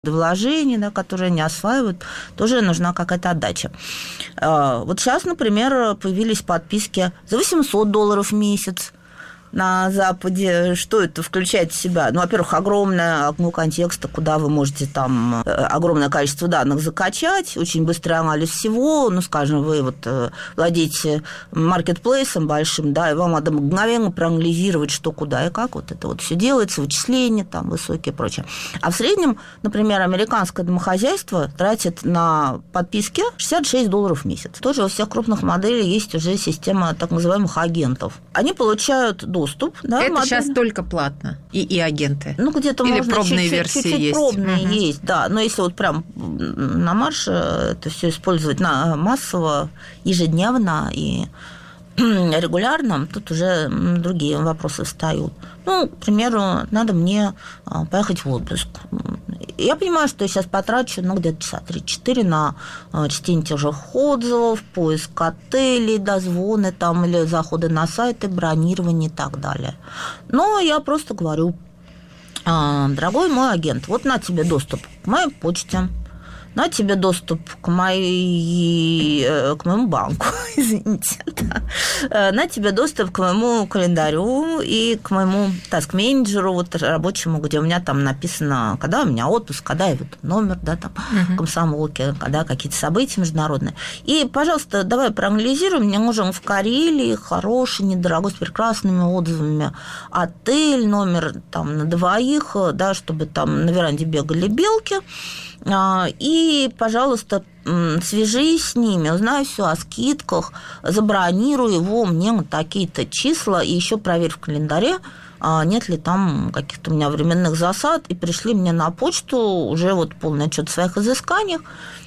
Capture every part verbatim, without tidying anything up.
вложений, да, которые они осваивают, тоже нужна какая-то отдача. Вот сейчас, например, появились подписки за восемьсот долларов в месяц на Западе. Что это включает в себя? Ну, во-первых, огромное окно контекста, куда вы можете там огромное количество данных закачать, очень быстрый анализ всего. Ну, скажем, вы вот владеете маркетплейсом большим, да, и вам надо мгновенно проанализировать, что, куда и как. Вот это вот все делается, вычисления там высокие и прочее. А в среднем, например, американское домохозяйство тратит на подписки шестьдесят шесть долларов в месяц. Тоже у всех крупных моделей есть уже система так называемых агентов. Они получают доступ. Да, это модель. Сейчас только платно. И, и агенты. Ну, где-то или можно пробные чуть-чуть, версии чуть-чуть есть. Пробные угу. есть, да. Но если вот прям на марше это все использовать на массово, ежедневно и регулярно, тут уже другие вопросы встают. Ну, к примеру, надо мне поехать в отпуск. Я понимаю, что я сейчас потрачу, ну, где-то часа три-четыре на чтение тех же отзывов, поиск отелей, дозвоны там, или заходы на сайты, бронирование и так далее. Но я просто говорю: дорогой мой агент, вот на тебе доступ к моей почте, на тебе доступ к, моей, к моему банку, извините, да. На тебе доступ к моему календарю и к моему таск-менеджеру вот, рабочему, где у меня там написано, когда у меня отпуск, когда я вот номер, да, там, uh-huh. комсомолки, когда какие-то события международные. И, пожалуйста, давай проанализируем, мне нужен в Карелии хороший, недорогой, с прекрасными отзывами отель, номер там на двоих, да, чтобы там на веранде бегали белки. И, пожалуйста, свяжись с ними, узнай все о скидках, забронируй его мне на такие-то числа, и еще проверь в календаре, нет ли там каких-то у меня временных засад, и пришли мне на почту уже вот полный отчет в своих изысканиях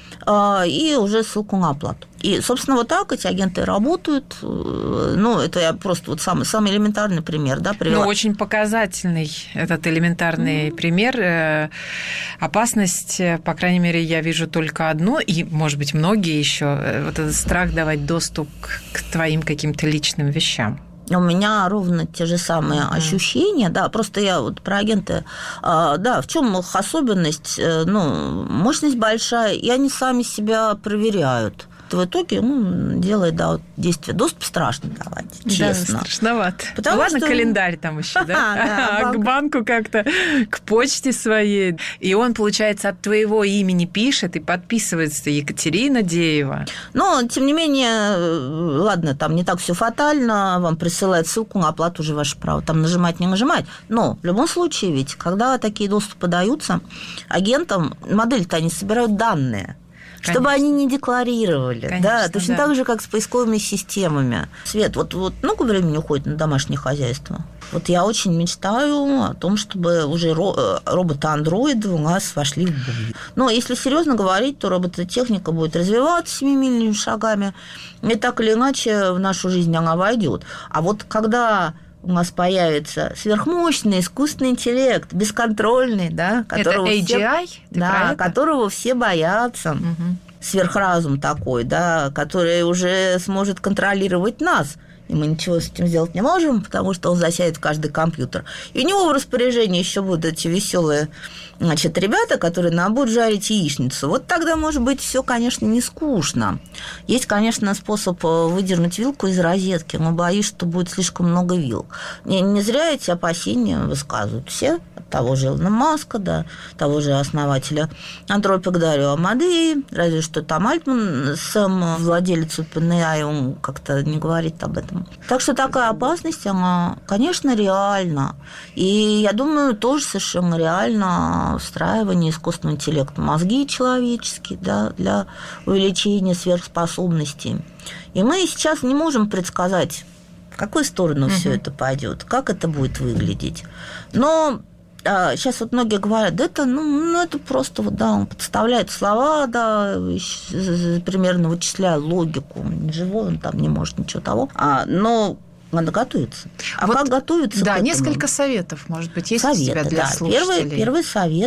и уже ссылку на оплату. И, собственно, вот так эти агенты работают. Ну, это я просто вот самый, самый элементарный пример, да, привела. Ну, очень показательный этот элементарный mm-hmm. пример. Опасность, по крайней мере, я вижу только одну, и, может быть, многие еще. Вот этот страх давать доступ к твоим каким-то личным вещам. У меня ровно те же самые mm-hmm. ощущения, да, просто я вот про агенты, да, в чем их особенность, ну, мощность большая, и они сами себя проверяют. В итоге, ну, делает, да, вот действие доступ страшно давать, честно. Да, страшновато. Потому Ладно, что... календарь там еще, да? А к банку как-то, к почте своей. И он, получается, от твоего имени пишет и подписывается: Екатерина Деева. Но, тем не менее, ладно, там не так все фатально, вам присылают ссылку на оплату, уже ваше право там нажимать, не нажимать. Но в любом случае ведь, когда такие доступы даются агентам, модель-то они собирают данные. Конечно. Чтобы они не декларировали. Конечно, да, точно да. так же, как с поисковыми системами. Свет, вот, вот много времени уходит на домашнее хозяйство. Вот я очень мечтаю о том, чтобы уже роботы-андроиды у нас вошли в бой. Но если серьезно говорить, то робототехника будет развиваться семимильными шагами, и так или иначе в нашу жизнь она войдет. А вот когда у нас появится сверхмощный искусственный интеллект, бесконтрольный, да, которого, это эй джи ай? Все, да, которого все боятся, угу. сверхразум такой, да, который уже сможет контролировать нас. И мы ничего с этим сделать не можем, потому что он засядет в каждый компьютер. И у него в распоряжении еще будут эти веселые, значит, ребята, которые нам будут жарить яичницу. Вот тогда, может быть, все, конечно, не скучно. Есть, конечно, способ выдернуть вилку из розетки, но боюсь, что будет слишком много вилок. Не, не зря эти опасения высказывают все, от того же Илона Маска, да, того же основателя Антропик Дарио Амадеи, разве что там Альтман, сам владелец OpenAI, он как-то не говорит об этом. Так что такая опасность, она, конечно, реальна. И я думаю, тоже совершенно реально встраивание искусственного интеллекта в мозги человеческие, да, для увеличения сверхспособностей. И мы сейчас не можем предсказать, в какую сторону uh-huh. все это пойдет, как это будет выглядеть. Но а, сейчас вот многие говорят, да это, ну, ну, это просто вот, да, он подставляет слова, да, примерно вычисляя логику. Он не живой, он там не может ничего того. А, но надо готовиться. А вот, как готовиться? Да, несколько советов, может быть, есть Советы, у тебя для да. слушателей? Первый, первый совет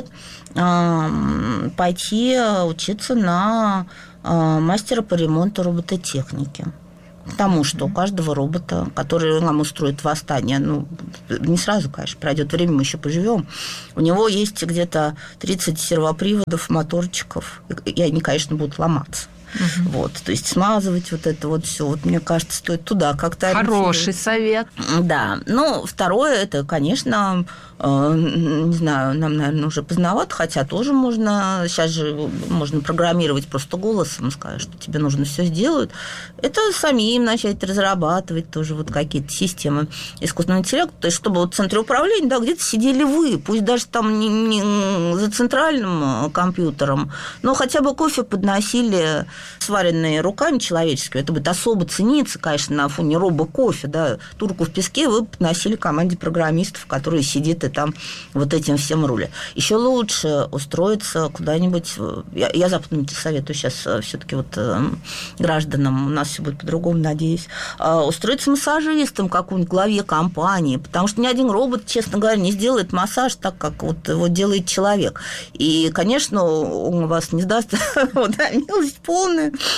– пойти учиться на мастера по ремонту робототехники. Потому что у каждого робота, который нам устроит восстание, ну, не сразу, конечно, пройдет время, мы еще поживем, у него есть где-то тридцать сервоприводов, моторчиков, и они, конечно, будут ломаться. Угу. Вот, то есть смазывать вот это вот все, вот, мне кажется, стоит туда как-то... Хороший совет. Да. Ну, второе, это, конечно, э, не знаю, нам, наверное, уже поздновато, хотя тоже можно, сейчас же можно программировать просто голосом, сказать, что тебе нужно все сделать. Это самим начать разрабатывать тоже вот какие-то системы искусственного интеллекта, то есть чтобы вот в центре управления, да, где-то сидели вы, пусть даже там не, не за центральным компьютером, но хотя бы кофе подносили сваренные руками человеческими. Это будет особо цениться, конечно, на фоне робо-кофе, да, турку в песке вы подносили команде программистов, которые сидят и там вот этим всем рулят. Еще лучше устроиться куда-нибудь... Я, я запомните советую сейчас все-таки вот гражданам, у нас все будет по-другому, надеюсь, устроиться массажистом какому-нибудь главе компании, потому что ни один робот, честно говоря, не сделает массаж так, как вот его делает человек. И, конечно, он вас не сдаст милость полная.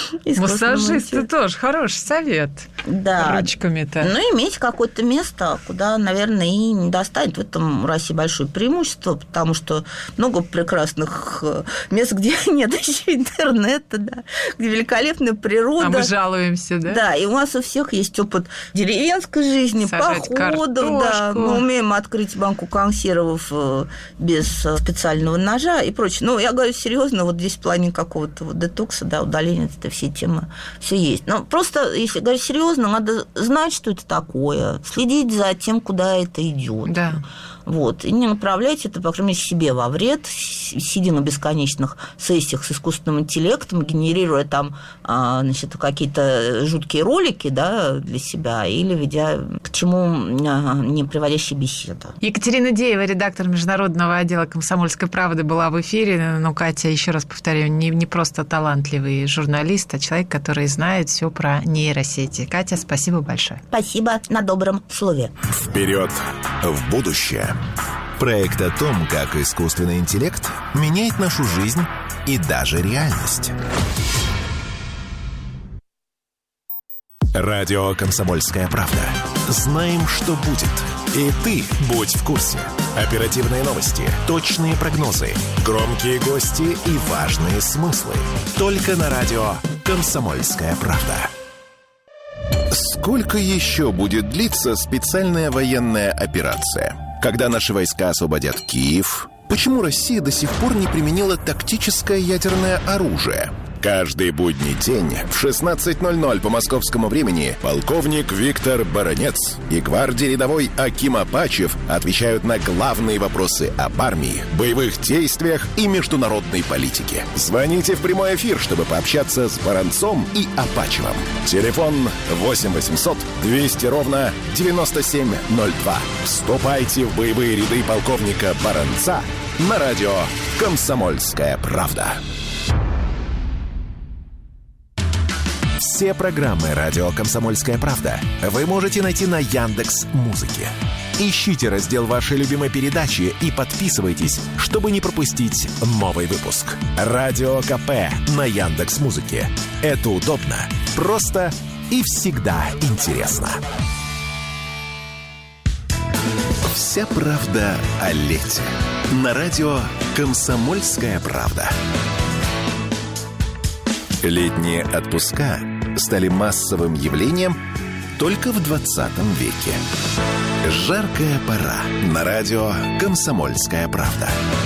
Массажисты тоже хороший совет. Да. Ручками-то. Ну, иметь какое-то место, куда, наверное, и не достанет. В этом у России большое преимущество, потому что много прекрасных мест, где нет еще интернета, да, где великолепная природа. А мы жалуемся, да? Да, и у нас у всех есть опыт деревенской жизни, сажать походов, да. Мы умеем открыть банку консервов без специального ножа и прочее. Ну, я говорю серьезно, вот здесь в плане какого-то вот детокса, да, удаления, это все темы, все есть. Но просто, если говорить серьезно, надо знать, что это такое, следить за тем, куда это идет. Да. Вот, и не направлять это, по крайней мере, себе во вред, сидя на бесконечных сессиях с искусственным интеллектом, генерируя там, значит, какие-то жуткие ролики, да, для себя, или ведя к чему не приводящие беседы. Екатерина Деева, редактор международного отдела «Комсомольской правды», была в эфире. Но, Катя, еще раз повторю, не, не просто талантливый журналист, а человек, который знает все про нейросети. Катя, спасибо большое. Спасибо, на добром слове. Вперед в будущее. Проект о том, как искусственный интеллект меняет нашу жизнь и даже реальность. Радио «Комсомольская правда». Знаем, что будет. И ты будь в курсе. Оперативные новости, точные прогнозы, громкие гости и важные смыслы. Только на радио «Комсомольская правда». Сколько еще будет длиться специальная военная операция? Когда наши войска освободят Киев? Почему Россия до сих пор не применила тактическое ядерное оружие? Каждый будний день в шестнадцать ноль ноль по московскому времени полковник Виктор Баранец и гвардии рядовой Аким Апачев отвечают на главные вопросы об армии, боевых действиях и международной политике. Звоните в прямой эфир, чтобы пообщаться с Баранцом и Апачевым. Телефон восемь восемьсот двести ровно девяносто семь ноль два. Вступайте в боевые ряды полковника Баранца на радио «Комсомольская правда». Все программы «Радио Комсомольская правда» вы можете найти на Яндекс.Музыке. Ищите раздел вашей любимой передачи и подписывайтесь, чтобы не пропустить новый выпуск. Радио КП на Яндекс.Музыке. Это удобно, просто и всегда интересно. Вся правда о лете. На радио «Комсомольская правда». Летние отпуска стали массовым явлением только в двадцатом веке. Жаркая пора на радио «Комсомольская правда».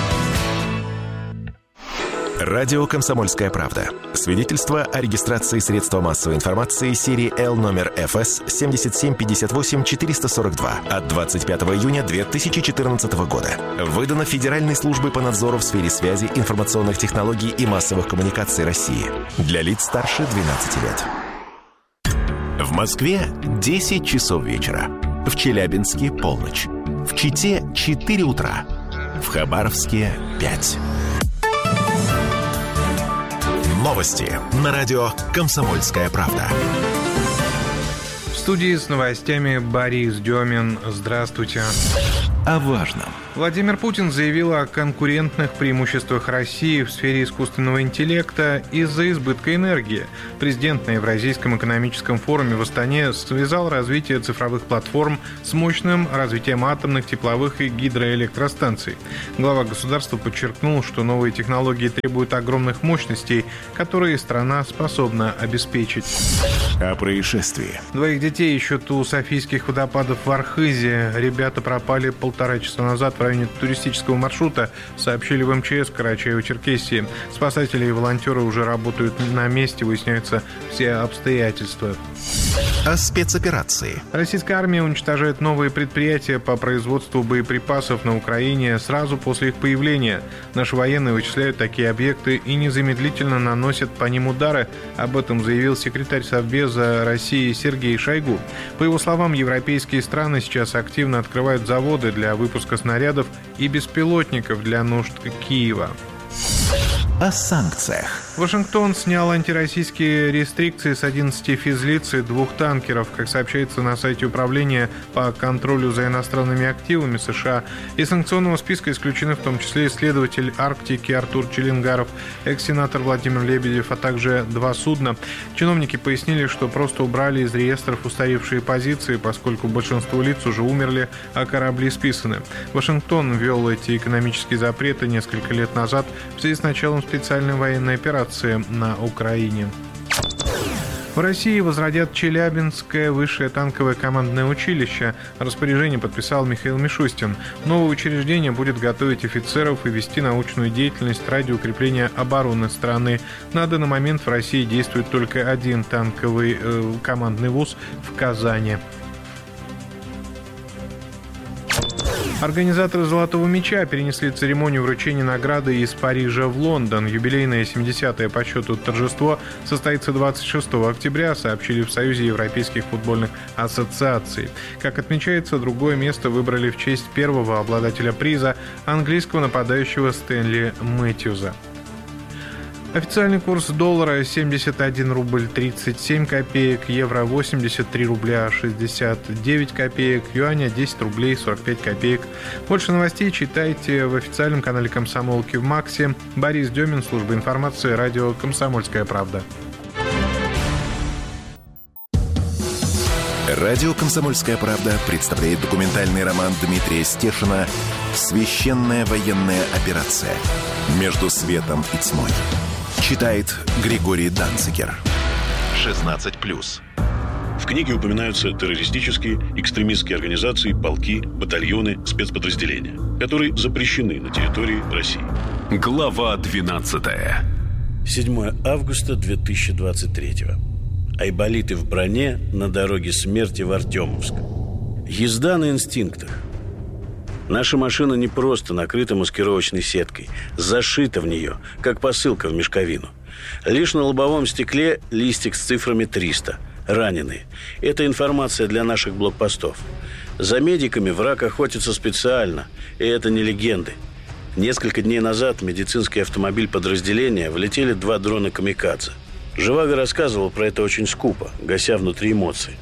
Радио «Комсомольская правда». Свидетельство о регистрации средства массовой информации серии Л номер эф эс семь семь пять восемь четыре сорок два от двадцать пятого июня две тысячи четырнадцатого года. Выдано Федеральной службой по надзору в сфере связи, информационных технологий и массовых коммуникаций России. Для лиц старше двенадцати лет. В Москве десять часов вечера. В Челябинске полночь. В Чите четыре утра. В Хабаровске пять. Новости на радио «Комсомольская правда». В студии с новостями Борис Демин. Здравствуйте. О важном Владимир Путин заявил о конкурентных преимуществах России в сфере искусственного интеллекта из-за избытка энергии. Президент на Евразийском экономическом форуме в Астане связал развитие цифровых платформ с мощным развитием атомных, тепловых и гидроэлектростанций. Глава государства подчеркнул, что новые технологии требуют огромных мощностей, которые страна способна обеспечить. О происшествии. Двоих детей ищут у Софийских водопадов в Архизе. Ребята пропали полтора часа назад в районе туристического маршрута, сообщили в эм че эс Карачаево-Черкесии. Спасатели и волонтеры уже работают на месте, выясняются все обстоятельства. О спецоперации. Российская армия уничтожает новые предприятия по производству боеприпасов на Украине сразу после их появления. Наши военные вычисляют такие объекты и незамедлительно наносят по ним удары. Об этом заявил секретарь Совбеза России Сергей Шойгу. По его словам, европейские страны сейчас активно открывают заводы для выпуска снарядов и беспилотников для нужд Киева. О санкциях. Вашингтон снял антироссийские рестрикции с одиннадцати физлиц и двух танкеров. Как сообщается на сайте Управления по контролю за иностранными активами США, из санкционного списка исключены в том числе исследователь Арктики Артур Челенгаров, экс-сенатор Владимир Лебедев, а также два судна. Чиновники пояснили, что просто убрали из реестров устаревшие позиции, поскольку большинство лиц уже умерли, а корабли списаны. Вашингтон ввел эти экономические запреты несколько лет назад в связи с началом специальной военной операции на Украине. В России возродят Челябинское высшее танковое командное училище. Распоряжение подписал Михаил Мишустин. Новое учреждение будет готовить офицеров и вести научную деятельность ради укрепления обороны страны. На данный момент в России действует только один танковый э, командный вуз в Казани. Организаторы «Золотого мяча» перенесли церемонию вручения награды из Парижа в Лондон. Юбилейное семидесятое по счету торжество состоится двадцать шестого октября, сообщили в Союзе европейских футбольных ассоциаций. Как отмечается, другое место выбрали в честь первого обладателя приза, английского нападающего Стэнли Мэтьюза. Официальный курс доллара семьдесят один рубль тридцать семь копеек, евро восемьдесят три рубля шестьдесят девять копеек, юаня десять рублей сорок пять копеек. Больше новостей читайте в официальном канале «Комсомолки» в Максе. Борис Демин, служба информации, радио «Комсомольская правда». Радио «Комсомольская правда» представляет документальный роман Дмитрия Стешина «Священная военная операция. Между светом и тьмой». Читает Григорий Данцигер. шестнадцать плюс. В книге упоминаются террористические, экстремистские организации, полки, батальоны, спецподразделения, которые запрещены на территории России. Глава двенадцатая. седьмого августа две тысячи двадцать третьего. Айболиты в броне на дороге смерти в Артемовск. Езда на инстинктах. Наша машина не просто накрыта маскировочной сеткой, зашита в нее, как посылка в мешковину. Лишь на лобовом стекле листик с цифрами триста. Раненые. Это информация для наших блокпостов. За медиками враг охотится специально, и это не легенды. Несколько дней назад в медицинский автомобиль подразделения влетели два дрона «Камикадзе». Живаго рассказывал про это очень скупо, гася внутри эмоций.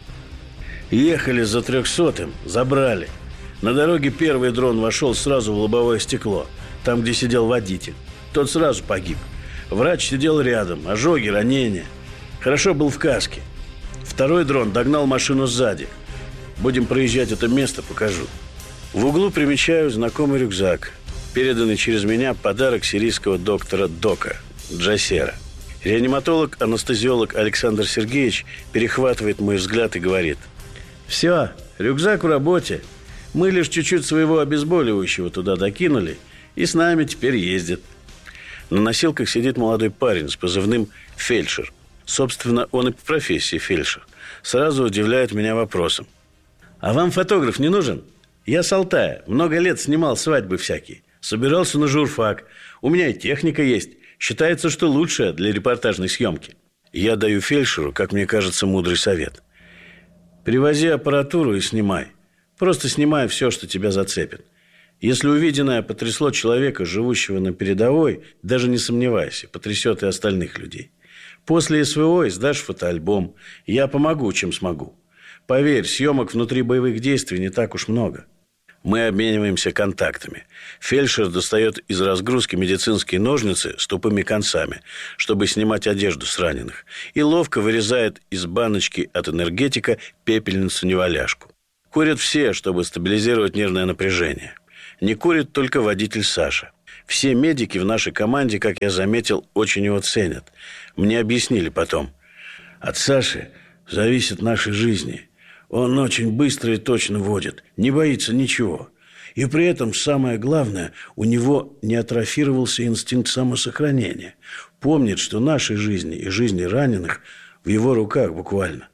Ехали за трехсотым, забрали. На дороге первый дрон вошел сразу в лобовое стекло, там, где сидел водитель. Тот сразу погиб. Врач сидел рядом, ожоги, ранения. Хорошо был в каске. Второй дрон догнал машину сзади. Будем проезжать это место, покажу. В углу примечаю знакомый рюкзак, переданный через меня подарок сирийского доктора Дока, Джасера. Реаниматолог-анестезиолог Александр Сергеевич перехватывает мой взгляд и говорит: «Все, рюкзак в работе. Мы лишь чуть-чуть своего обезболивающего туда докинули, и с нами теперь ездит». На носилках сидит молодой парень с позывным «Фельдшер». Собственно, он и по профессии фельдшер. Сразу удивляет меня вопросом: «А вам фотограф не нужен? Я с Алтая, много лет снимал свадьбы всякие. Собирался на журфак. У меня и техника есть. Считается, что лучшая для репортажной съемки». Я даю фельдшеру, как мне кажется, мудрый совет: «Привози аппаратуру и снимай. Просто снимай все, что тебя зацепит. Если увиденное потрясло человека, живущего на передовой, даже не сомневайся, потрясет и остальных людей. После СВО издашь фотоальбом. Я помогу, чем смогу. Поверь, съемок внутри боевых действий не так уж много». Мы обмениваемся контактами. Фельдшер достает из разгрузки медицинские ножницы с тупыми концами, чтобы снимать одежду с раненых, и ловко вырезает из баночки от энергетика пепельницу-неваляшку. Курят все, чтобы стабилизировать нервное напряжение. Не курит только водитель Саша. Все медики в нашей команде, как я заметил, очень его ценят. Мне объяснили потом. От Саши зависит нашей жизни. Он очень быстро и точно водит, не боится ничего. И при этом, самое главное, у него не атрофировался инстинкт самосохранения. Помнит, что наши жизни и жизни раненых в его руках буквально.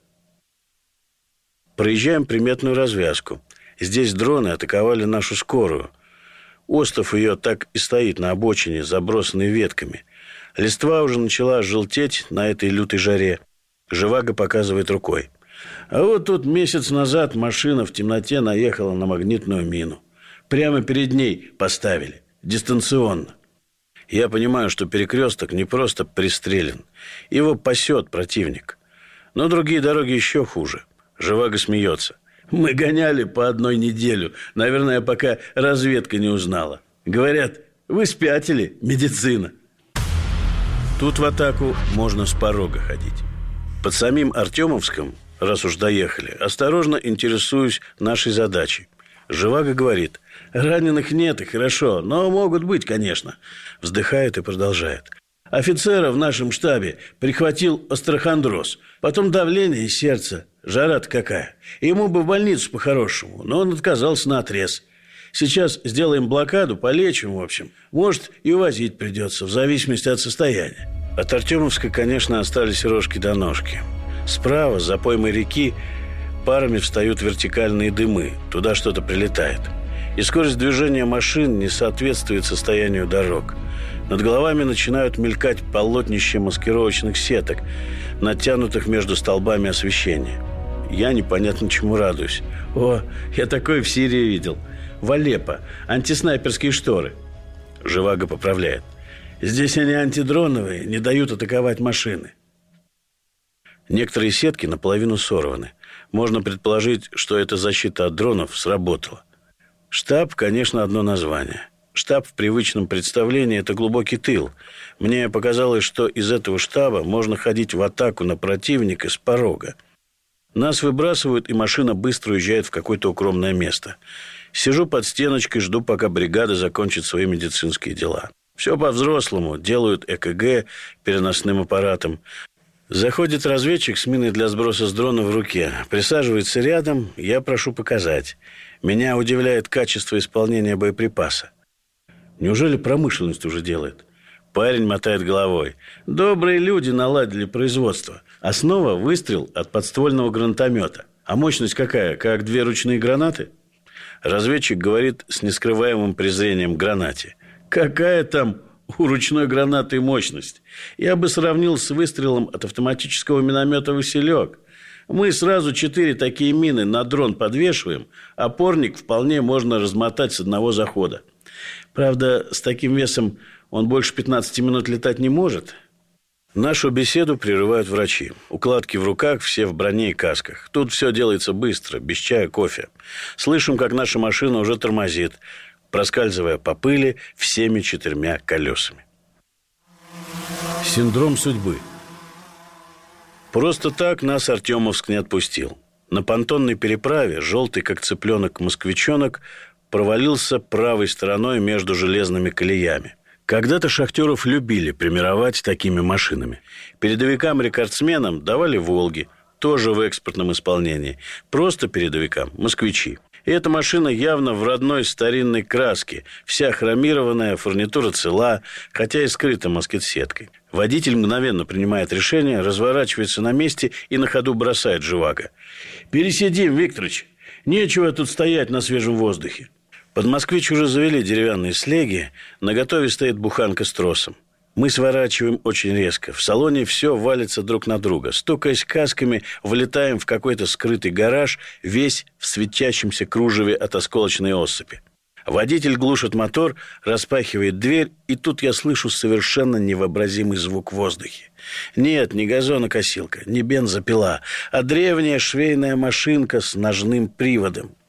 Проезжаем приметную развязку. Здесь дроны атаковали нашу скорую. Остов ее так и стоит на обочине, забросанной ветками. Листва уже начала желтеть на этой лютой жаре. Живаго показывает рукой. А вот тут месяц назад машина в темноте наехала на магнитную мину. Прямо перед ней поставили. Дистанционно. Я понимаю, что перекресток не просто пристрелен. Его пасет противник. Но другие дороги еще хуже. Живаго смеется. Мы гоняли по одной неделю. Наверное, пока разведка не узнала. Говорят, вы спятили, медицина. Тут в атаку можно с порога ходить. Под самим Артемовском, раз уж доехали, осторожно интересуюсь нашей задачей. Живаго говорит, раненых нет и хорошо, но могут быть, конечно. Вздыхает и продолжает. Офицера в нашем штабе прихватил острохондроз, потом давление и сердце. Жара-то какая. Ему бы в больницу по-хорошему, но он отказался наотрез. Сейчас сделаем блокаду, полечим, в общем. Может, и увозить придется, в зависимости от состояния. От Артемовска, конечно, остались рожки до ножки. Справа, за поймой реки, парами встают вертикальные дымы. Туда что-то прилетает. И скорость движения машин не соответствует состоянию дорог. Над головами начинают мелькать полотнища маскировочных сеток, натянутых между столбами освещения. Я непонятно чему радуюсь. О, я такое в Сирии видел. В Алеппо. Антиснайперские шторы. Живаго поправляет. Здесь они антидроновые, не дают атаковать машины. Некоторые сетки наполовину сорваны. Можно предположить, что эта защита от дронов сработала. Штаб, конечно, одно название. Штаб в привычном представлении – это глубокий тыл. Мне показалось, что из этого штаба можно ходить в атаку на противника с порога. Нас выбрасывают, и машина быстро уезжает в какое-то укромное место. Сижу под стеночкой, жду, пока бригада закончит свои медицинские дела. Все по-взрослому. Делают ЭКГ переносным аппаратом. Заходит разведчик с миной для сброса с дрона в руке. Присаживается рядом, я прошу показать. Меня удивляет качество исполнения боеприпаса. Неужели промышленность уже делает? Парень мотает головой. Добрые люди наладили производство. Основа – выстрел от подствольного гранатомета. А мощность какая? Как две ручные гранаты? Разведчик говорит с нескрываемым презрением к гранате. Какая там у ручной гранаты мощность? Я бы сравнил с выстрелом от автоматического миномета «Василек». Мы сразу четыре такие мины на дрон подвешиваем, опорник вполне можно размотать с одного захода. Правда, с таким весом он больше пятнадцати минут летать не может. Нашу беседу прерывают врачи. Укладки в руках, все в броне и касках. Тут все делается быстро, без чая, кофе. Слышим, как наша машина уже тормозит, проскальзывая по пыли всеми четырьмя колесами. Синдром судьбы. Просто так нас Артемовск не отпустил. На понтонной переправе, желтый как цыпленок москвичонок, провалился правой стороной между железными колеями. Когда-то шахтеров любили премировать такими машинами. Передовикам-рекордсменам давали «Волги», тоже в экспортном исполнении. Просто передовикам – «Москвичи». И эта машина явно в родной старинной краске, вся хромированная, фурнитура цела, хотя и скрыта москит-сеткой. Водитель мгновенно принимает решение, разворачивается на месте и на ходу бросает Живаго. «Пересидим, Викторович, нечего тут стоять на свежем воздухе». Под «Москвич» уже завели деревянные слеги, наготове стоит буханка с тросом. Мы сворачиваем очень резко. В салоне все валится друг на друга. Стукаясь касками, влетаем в какой-то скрытый гараж, весь в светящемся кружеве от осколочной осыпи. Водитель глушит мотор, распахивает дверь, и тут я слышу совершенно невообразимый звук в воздухе. Нет, не газонокосилка, не бензопила, а древняя швейная машинка с ножным приводом.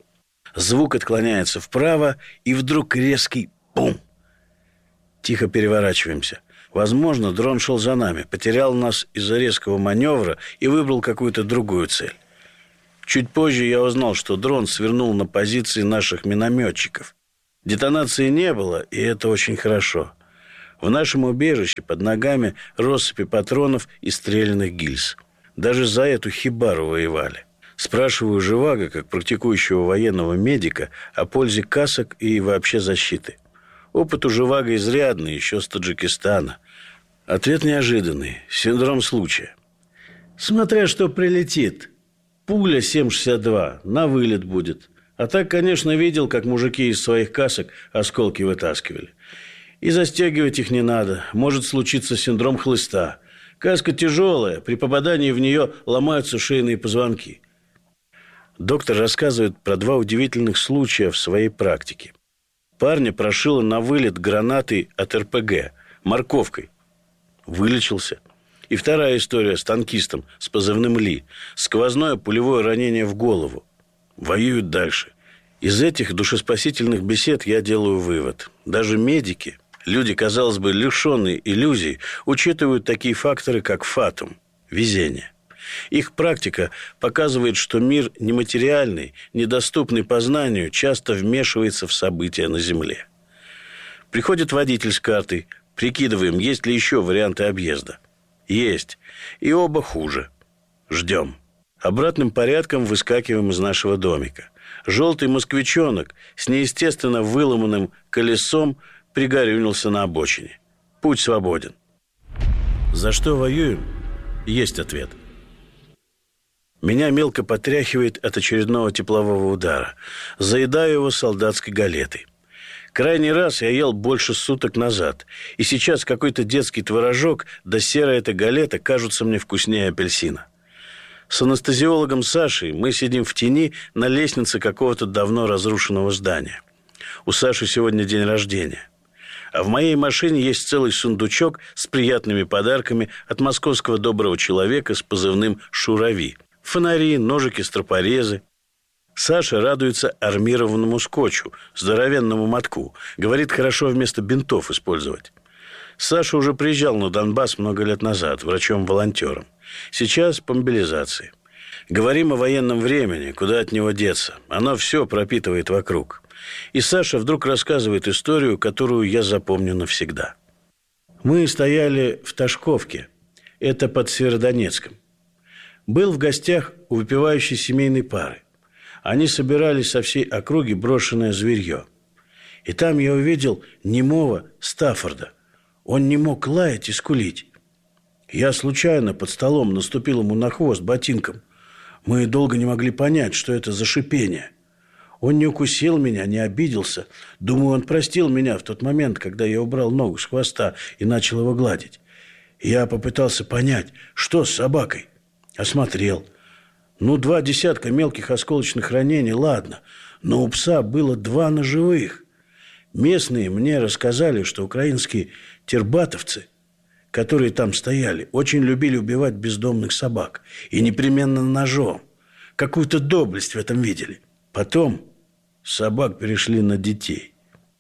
Звук отклоняется вправо, и вдруг резкий бум. Тихо переворачиваемся. Возможно, дрон шел за нами, потерял нас из-за резкого маневра и выбрал какую-то другую цель. Чуть позже я узнал, что дрон свернул на позиции наших минометчиков. Детонации не было, и это очень хорошо. В нашем убежище под ногами россыпи патронов и стрелянных гильз. Даже за эту хибару воевали. Спрашиваю Живаго, как практикующего военного медика, о пользе касок и вообще защиты. Опыт у Живаго изрядный, еще с Таджикистана. Ответ неожиданный. Синдром случая. Смотря что прилетит. Пуля семь шестьдесят два, на вылет будет. А так, конечно, видел, как мужики из своих касок осколки вытаскивали. И застегивать их не надо. Может случиться синдром хлыста. Каска тяжелая, при попадании в нее ломаются шейные позвонки. Доктор рассказывает про два удивительных случая в своей практике. Парня прошило на вылет гранатой от эр пэ гэ, морковкой. Вылечился. И вторая история с танкистом, с позывным Ли. Сквозное пулевое ранение в голову. Воюют дальше. Из этих душеспасительных бесед я делаю вывод. Даже медики, люди, казалось бы, лишенные иллюзий, учитывают такие факторы, как фатум, везение. Их практика показывает, что мир нематериальный, недоступный познанию, часто вмешивается в события на Земле. Приходит водитель с картой, прикидываем, есть ли еще варианты объезда. Есть. И оба хуже. Ждем. Обратным порядком выскакиваем из нашего домика. Желтый москвичонок с неестественно выломанным колесом пригорюнился на обочине. Путь свободен. За что воюем? Есть ответ. Меня мелко потряхивает от очередного теплового удара. Заедаю его солдатской галетой. Крайний раз я ел больше суток назад. И сейчас какой-то детский творожок да серая эта галета кажутся мне вкуснее апельсина. С анестезиологом Сашей мы сидим в тени на лестнице какого-то давно разрушенного здания. У Саши сегодня день рождения. А в моей машине есть целый сундучок с приятными подарками от московского доброго человека с позывным «Шурави». Фонари, ножики-стропорезы. Саша радуется армированному скотчу, здоровенному мотку. Говорит, хорошо вместо бинтов использовать. Саша уже приезжал на Донбасс много лет назад, врачом-волонтером. Сейчас по мобилизации. Говорим о военном времени, куда от него деться. Оно все пропитывает вокруг. И Саша вдруг рассказывает историю, которую я запомню навсегда. Мы стояли в Ташковке. Это под Северодонецком. Был в гостях у выпивающей семейной пары. Они собирали со всей округи брошенное зверье. И там я увидел немого Стаффорда. Он не мог лаять и скулить. Я случайно под столом наступил ему на хвост ботинком. Мы долго не могли понять, что это за шипение. Он не укусил меня, не обиделся. Думаю, он простил меня в тот момент, когда я убрал ногу с хвоста и начал его гладить. Я попытался понять, что с собакой. Осмотрел. Ну, два десятка мелких осколочных ранений, ладно. Но у пса было два ножевых. Местные мне рассказали, что украинские тербатовцы, которые там стояли, очень любили убивать бездомных собак. И непременно ножом. Какую-то доблесть в этом видели. Потом собак перешли на детей.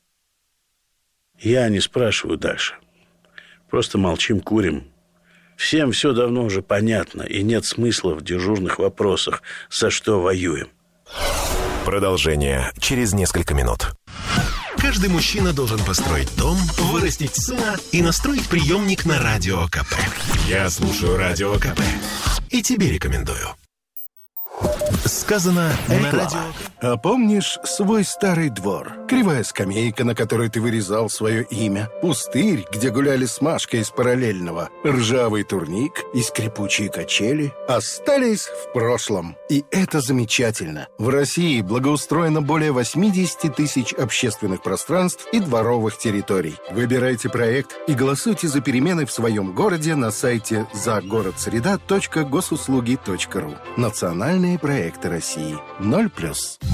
Я не спрашиваю дальше. Просто молчим, курим. Всем все давно уже понятно, и нет смысла в дежурных вопросах, за что воюем. Продолжение через несколько минут. Каждый мужчина должен построить дом, вырастить сына и настроить приемник на Радио КП. Я слушаю Радио КП и тебе рекомендую. Сказано на радио. А помнишь свой старый двор? Кривая скамейка, на которой ты вырезал свое имя. Пустырь, где гуляли с Машкой из параллельного. Ржавый турник и скрипучие качели остались в прошлом. И это замечательно. В России благоустроено более восемьдесят тысяч общественных пространств и дворовых территорий. Выбирайте проект и голосуйте за перемены в своем городе на сайте загородсреда точка госуслуги точка ру. Национальные проекты России. Ноль плюс.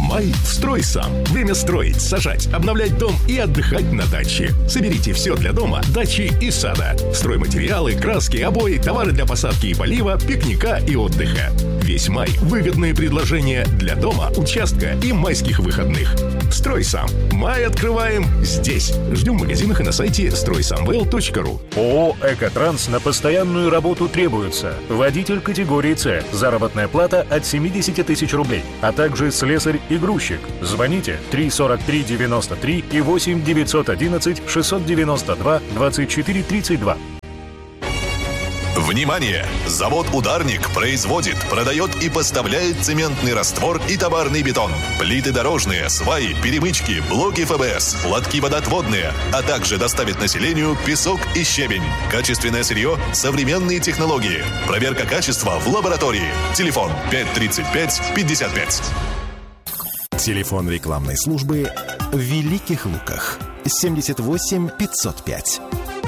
Май строй сам. Время строить, сажать, обновлять дом и отдыхать на даче. Соберите все для дома, дачи и сада. Стройматериалы, краски, обои, товары для посадки и полива, пикника и отдыха. Весь май – выгодные предложения для дома, участка и майских выходных. Строй сам. Май открываем здесь. Ждем в магазинах и на сайте строй самвел точка ру. ООО «Экотранс» на постоянную работу требуется. Водитель категории С. Заработная плата от семьдесят тысяч рублей. А также слесарь и грузчик. Звоните три сорок три девяносто три и восемь девятьсот одиннадцать шестьсот девяносто два двадцать четыре тридцать два. Внимание! Завод «Ударник» производит, продает и поставляет цементный раствор и товарный бетон, плиты дорожные, сваи, перемычки, блоки эф бэ эс, лотки водоотводные, а также доставит населению песок и щебень. Качественное сырье, современные технологии. Проверка качества в лаборатории. Телефон пять тридцать пять пятьдесят пять. Телефон рекламной службы в Великих Луках. семьдесят восемь пятьсот пять.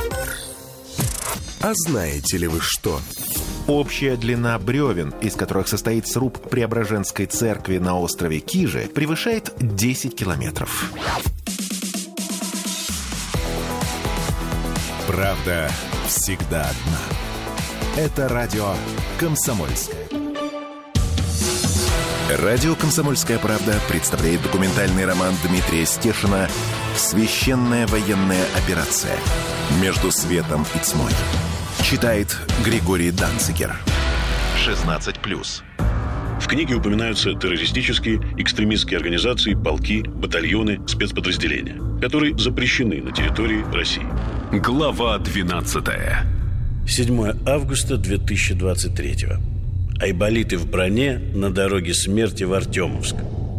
А знаете ли вы что? Общая длина бревен, из которых состоит сруб Преображенской церкви на острове Кижи, превышает десять километров. Правда всегда одна. Это радио «Комсомольская». Радио «Комсомольская правда» представляет документальный роман Дмитрия Стешина «Священная военная операция. Между светом и тьмой». Читает Григорий Данцигер. шестнадцать плюс. В книге упоминаются террористические, экстремистские организации, полки, батальоны, спецподразделения, которые запрещены на территории России. Глава двенадцатая. седьмое августа две тысячи двадцать третьего. Айболиты в броне на дороге смерти в Артемовск.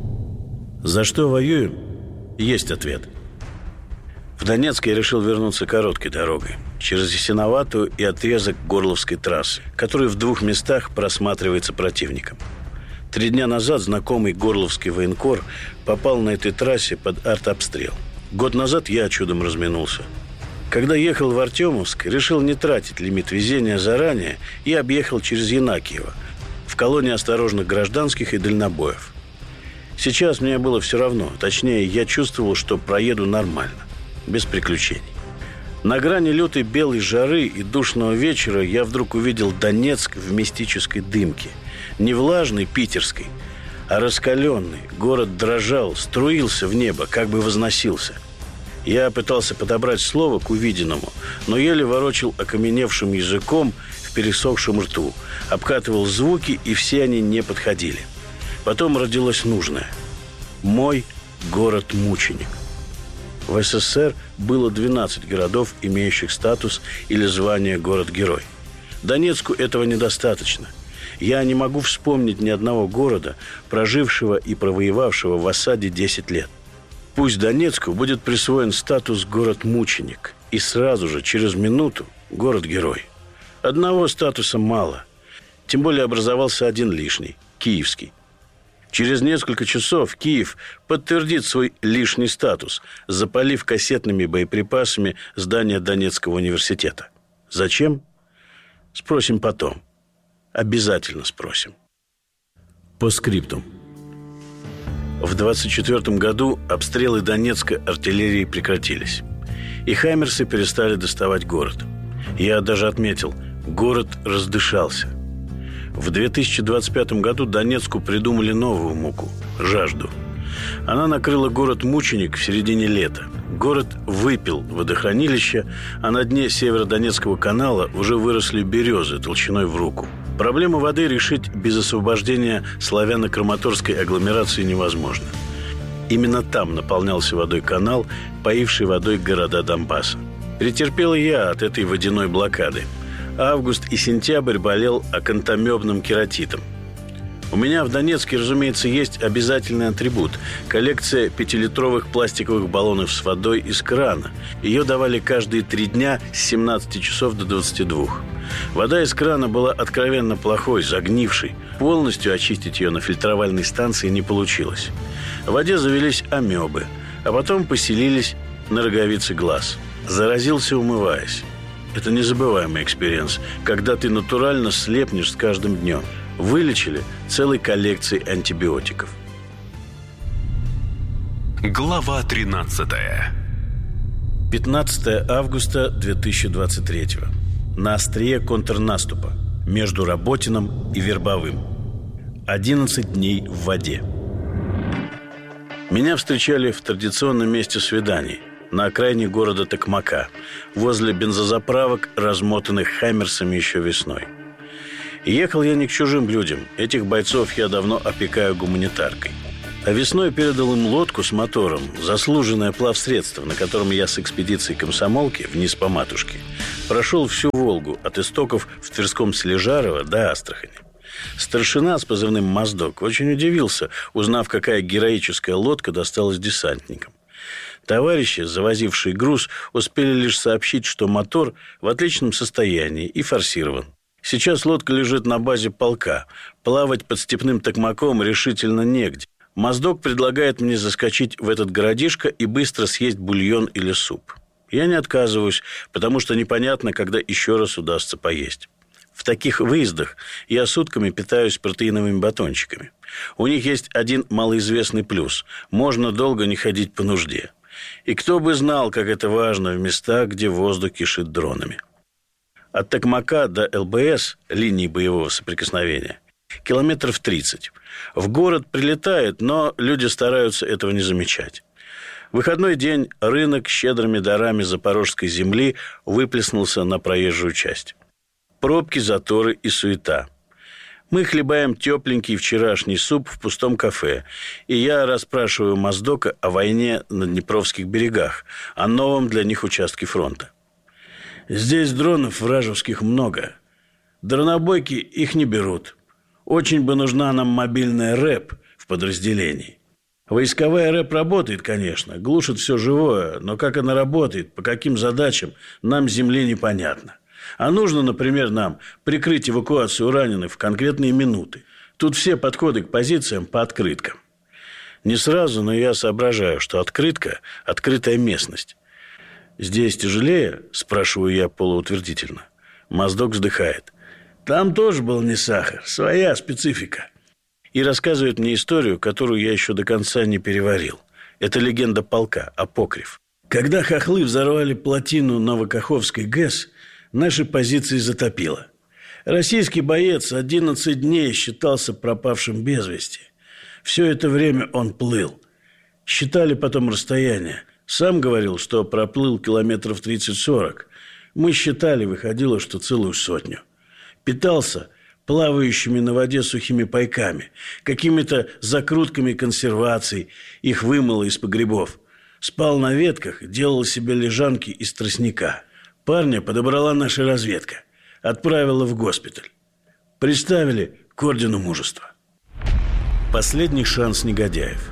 За что воюем? Есть ответ. В Донецк я решил вернуться короткой дорогой, через Ясиноватую и отрезок Горловской трассы, который в двух местах просматривается противником. Три дня назад знакомый горловский военкор попал на этой трассе под артобстрел. Год назад я чудом разминулся. Когда ехал в Артемовск, решил не тратить лимит везения заранее и объехал через Янакиево, в колонии осторожных гражданских и дальнобоев. Сейчас мне было все равно, точнее, я чувствовал, что проеду нормально, без приключений. На грани лютой белой жары и душного вечера я вдруг увидел Донецк в мистической дымке. Не влажной питерской, а раскаленный. Город дрожал, струился в небо, как бы возносился. Я пытался подобрать слово к увиденному, но еле ворочил окаменевшим языком в пересохшем рту, обкатывал звуки, и все они не подходили. Потом родилось нужное. Мой город-мученик. В эс эс эс эр было двенадцать городов, имеющих статус или звание «город-герой». Донецку этого недостаточно. Я не могу вспомнить ни одного города, прожившего и провоевавшего в осаде десять лет. Пусть Донецку будет присвоен статус «город-мученик», и сразу же, через минуту, «город-герой». Одного статуса мало. Тем более образовался один лишний – киевский. Через несколько часов Киев подтвердит свой лишний статус, запалив кассетными боеприпасами здание Донецкого университета. Зачем? Спросим потом. Обязательно спросим. По скриптум. В двадцать четвёртом году обстрелы Донецка артиллерией прекратились, и хаймерсы перестали доставать город. Я даже отметил, город раздышался. В две тысячи двадцать пятом году Донецку придумали новую муку – жажду. Она накрыла город-мученик в середине лета. Город выпил водохранилище, а на дне Северодонецкого канала уже выросли березы толщиной в руку. Проблему воды решить без освобождения славяно-краматорской агломерации невозможно. Именно там наполнялся водой канал, поивший водой города Донбасса. Претерпел я от этой водяной блокады. Август и сентябрь болел акантомебным кератитом. У меня в Донецке, разумеется, есть обязательный атрибут – коллекция пятилитровых пластиковых баллонов с водой из крана. Ее давали каждые три дня с семнадцати часов до двадцати двух. Вода из крана была откровенно плохой, загнившей. Полностью очистить ее на фильтровальной станции не получилось. В воде завелись амебы, а потом поселились на роговице глаз. Заразился, умываясь. Это незабываемый экспириенс, когда ты натурально слепнешь с каждым днем. Вылечили целой коллекцией антибиотиков. Глава тринадцатая. пятнадцатое августа две тысячи двадцать третьего. На острие контрнаступа между Работиным и Вербовым. одиннадцать дней в воде. Меня встречали в традиционном месте свиданий на окраине города Токмака, возле бензозаправок, размотанных хаммерсами еще весной. И ехал я не к чужим людям. Этих бойцов я давно опекаю гуманитаркой. А весной передал им лодку с мотором, заслуженное плавсредство, на котором я с экспедицией комсомолки вниз по матушке прошел всю Волгу от истоков в Тверском Сележарово до Астрахани. Старшина с позывным «Моздок» очень удивился, узнав, какая героическая лодка досталась десантникам. Товарищи, завозившие груз, успели лишь сообщить, что мотор в отличном состоянии и форсирован. Сейчас лодка лежит на базе полка. Плавать под степным Токмаком решительно негде. Моздок предлагает мне заскочить в этот городишко и быстро съесть бульон или суп. Я не отказываюсь, потому что непонятно, когда еще раз удастся поесть. В таких выездах я сутками питаюсь протеиновыми батончиками. У них есть один малоизвестный плюс – можно долго не ходить по нужде. И кто бы знал, как это важно в местах, где воздух кишит дронами. От Токмака до эл бэ эс, линии боевого соприкосновения, километров тридцать. В город прилетает, но люди стараются этого не замечать. В выходной день рынок с щедрыми дарами запорожской земли выплеснулся на проезжую часть. Пробки, заторы и суета. Мы хлебаем тепленький вчерашний суп в пустом кафе, и я расспрашиваю Моздока о войне на Днепровских берегах, о новом для них участке фронта. Здесь дронов вражеских много. Дронобойки их не берут. Очень бы нужна нам мобильная рэп в подразделении. Войсковая рэп работает, конечно, глушит все живое, но как она работает, по каким задачам, нам с земли непонятно. А нужно, например, нам прикрыть эвакуацию раненых в конкретные минуты. Тут все подходы к позициям по открыткам. Не сразу, но я соображаю, что открытка – открытая местность. «Здесь тяжелее?» – спрашиваю я полуутвердительно. Моздок вздыхает. «Там тоже был не сахар, своя специфика». И рассказывает мне историю, которую я еще до конца не переварил. Это легенда полка, апокриф. Когда хохлы взорвали плотину Новокаховской ГЭС, наши позиции затопило. Российский боец одиннадцать дней считался пропавшим без вести. Все это время он плыл. Считали потом расстояние. Сам говорил, что проплыл километров тридцать-сорок. Мы считали, выходило, что целую сотню. Питался плавающими на воде сухими пайками, какими-то закрутками консерваций, их вымыло из погребов. Спал на ветках, делал себе лежанки из тростника. Парня подобрала наша разведка, отправила в госпиталь. Приставили к ордену мужества. Последний шанс негодяев.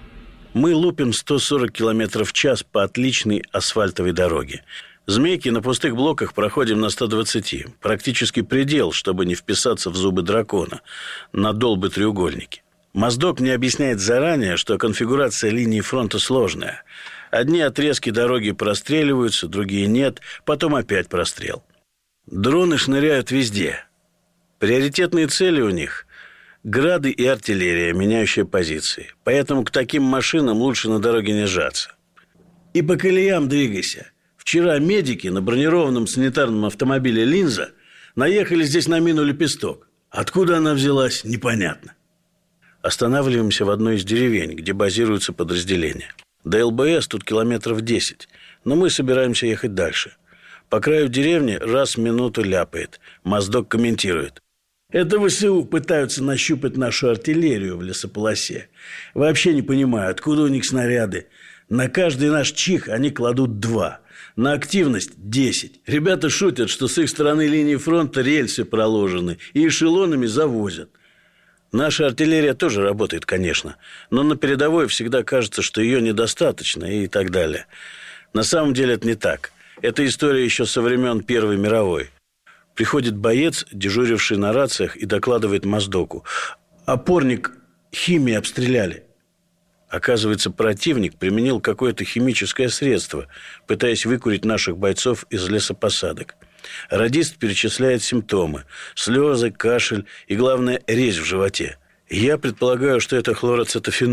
Мы лупим сто сорок километров в час по отличной асфальтовой дороге. Змейки на пустых блоках проходим на сто двадцать. Практически предел, чтобы не вписаться в зубы дракона. На долбы-треугольники. Моздок мне объясняет заранее, что конфигурация линии фронта сложная. Одни отрезки дороги простреливаются, другие нет. Потом опять прострел. Дроны шныряют везде. Приоритетные цели у них – грады и артиллерия, меняющие позиции. Поэтому к таким машинам лучше на дороге не сжаться. И по колеям двигайся. Вчера медики на бронированном санитарном автомобиле «Линза» наехали здесь на мину «Лепесток». Откуда она взялась, непонятно. Останавливаемся в одной из деревень, где базируются подразделения. До эл бэ эс тут километров десять, но мы собираемся ехать дальше. По краю деревни раз в минуту ляпает. Моздок комментирует. Это вэ эс у пытаются нащупать нашу артиллерию в лесополосе. Вообще не понимаю, откуда у них снаряды. На каждый наш чих они кладут два. На активность десять. Ребята шутят, что с их стороны линии фронта рельсы проложены и эшелонами завозят. Наша артиллерия тоже работает, конечно, но на передовой всегда кажется, что ее недостаточно и так далее. На самом деле это не так. Это история еще со времен Первой мировой. Приходит боец, дежуривший на рациях, и докладывает Моздоку. Опорник химией обстреляли. Оказывается, противник применил какое-то химическое средство, пытаясь выкурить наших бойцов из лесопосадок. Радист перечисляет симптомы – слезы, кашель и, главное, резь в животе. Я предполагаю, что это хлороцетофенон,